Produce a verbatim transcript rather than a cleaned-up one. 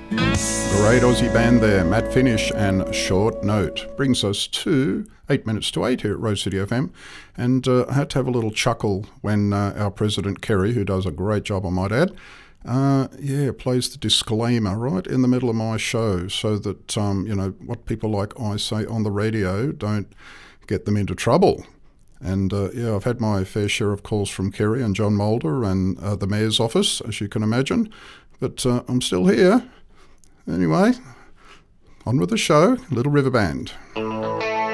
Great Aussie band there, Matt Finish and Short Note. Brings us to eight minutes to eight here at Rose City F M. And uh, I had to have a little chuckle when uh, our President Kerry, who does a great job I might add, uh, yeah, plays the disclaimer right in the middle of my show so that, um, you know, what people like I say on the radio don't get them into trouble. And uh, yeah, I've had my fair share of calls from Kerry and John Mulder and uh, the Mayor's office, as you can imagine. But uh, I'm still here. Anyway, on with the show, Little River Band.